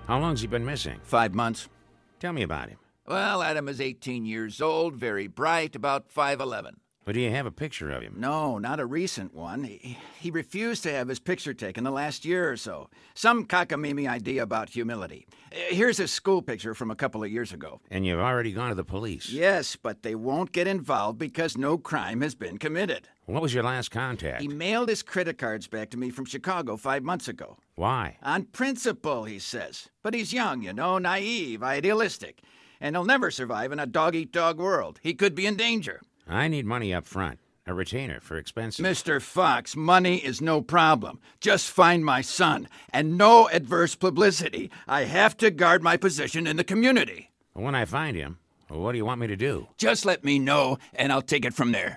How long's he been missing? 5 months. Tell me about him. Well, Adam is 18 years old, very bright, about 5'11". But do you have a picture of him? No, not a recent one. He refused to have his picture taken the last year or so. Some cockamamie idea about humility. Here's a school picture from a couple of years ago. And you've already gone to the police? Yes, but they won't get involved because no crime has been committed. What was your last contact? He mailed his credit cards back to me from Chicago 5 months ago. Why? On principle, he says. But he's young, naive, idealistic. And he'll never survive in a dog-eat-dog world. He could be in danger. I need money up front. A retainer for expenses. Mr. Fox, money is no problem. Just find my son. And no adverse publicity. I have to guard my position in the community. When I find him, what do you want me to do? Just let me know, and I'll take it from there.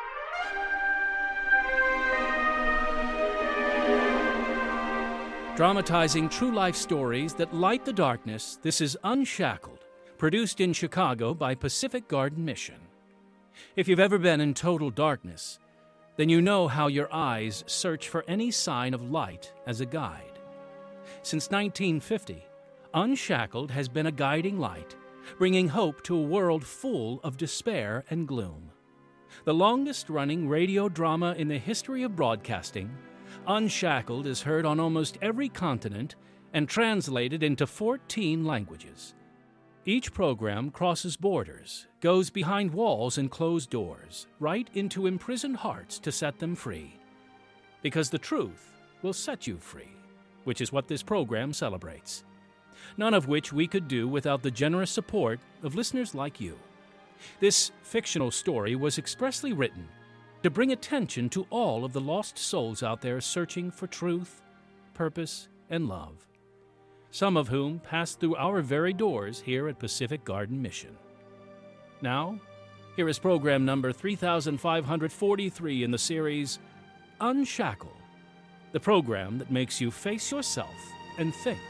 Dramatizing true-life stories that light the darkness, this is Unshackled, produced in Chicago by Pacific Garden Mission. If you've ever been in total darkness, then you know how your eyes search for any sign of light as a guide. Since 1950, Unshackled has been a guiding light, bringing hope to a world full of despair and gloom. The longest-running radio drama in the history of broadcasting, Unshackled is heard on almost every continent and translated into 14 languages. Each program crosses borders, goes behind walls and closed doors, right into imprisoned hearts to set them free. Because the truth will set you free, which is what this program celebrates. None of which we could do without the generous support of listeners like you. This fictional story was expressly written to bring attention to all of the lost souls out there searching for truth, purpose, and love. Some of whom passed through our very doors here at Pacific Garden Mission. Now, here is program number 3543 in the series, Unshackled, the program that makes you face yourself and think.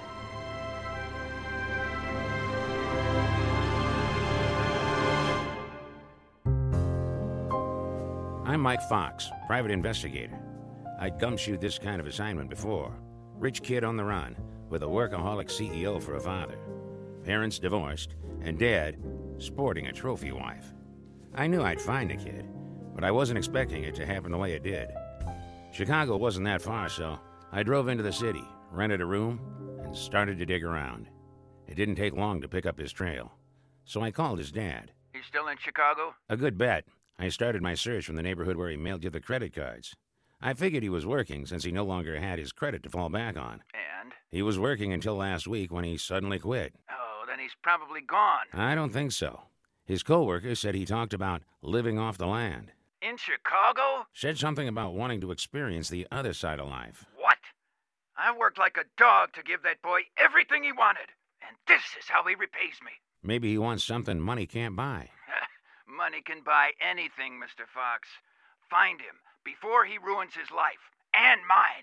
I'm Mike Fox, private investigator. I'd gumshoed this kind of assignment before. Rich kid on the run, with a workaholic CEO for a father. Parents divorced, and Dad sporting a trophy wife. I knew I'd find the kid, but I wasn't expecting it to happen the way it did. Chicago wasn't that far, so I drove into the city, rented a room, and started to dig around. It didn't take long to pick up his trail, so I called his dad. He's still in Chicago? A good bet. I started my search from the neighborhood where he mailed you the credit cards. I figured he was working since he no longer had his credit to fall back on. And? He was working until last week when he suddenly quit. Oh, then he's probably gone. I don't think so. His coworker said he talked about living off the land. In Chicago? Said something about wanting to experience the other side of life. What? I worked like a dog to give that boy everything he wanted. And this is how he repays me. Maybe he wants something money can't buy. Money can buy anything, Mr. Fox. Find him before he ruins his life. And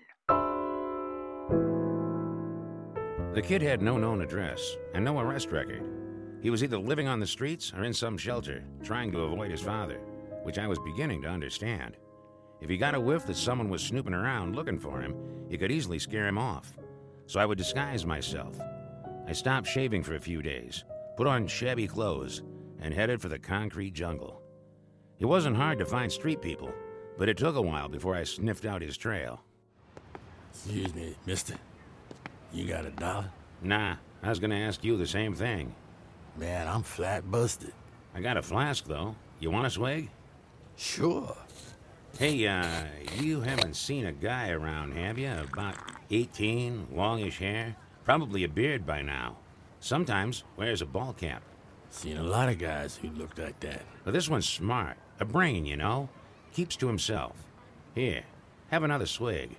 mine. The kid had no known address and no arrest record. He was either living on the streets or in some shelter, trying to avoid his father, which I was beginning to understand. If he got a whiff that someone was snooping around looking for him, he could easily scare him off. So I would disguise myself. I stopped shaving for a few days, put on shabby clothes, and headed for the concrete jungle. It wasn't hard to find street people, but it took a while before I sniffed out his trail. Excuse me, mister. You got $1? Nah, I was gonna ask you the same thing. Man, I'm flat busted. I got a flask, though. You want a swig? Sure. Hey, you haven't seen a guy around, have you? About 18, longish hair, probably a beard by now. Sometimes wears a ball cap. Seen a lot of guys who look like that. But this one's smart. A brain, Keeps to himself. Here, have another swig.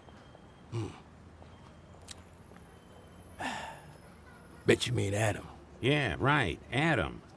Bet you mean Adam. Yeah, right, Adam.